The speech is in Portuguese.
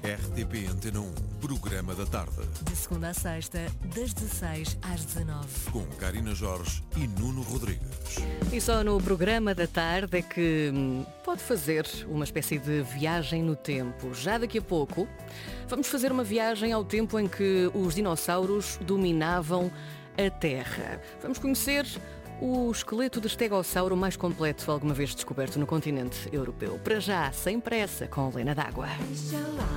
RTP Antena 1, programa da tarde. De segunda a sexta, das 16 às 19. Com Karina Jorge e Nuno Rodrigues. E só no programa da tarde é que pode fazer uma espécie de viagem no tempo. Já daqui a pouco vamos fazer uma viagem ao tempo em que os dinossauros dominavam a Terra. Vamos conhecer o esqueleto de estegossauro mais completo alguma vez descoberto no continente europeu. Para já, sem pressa, com Lena d'Água.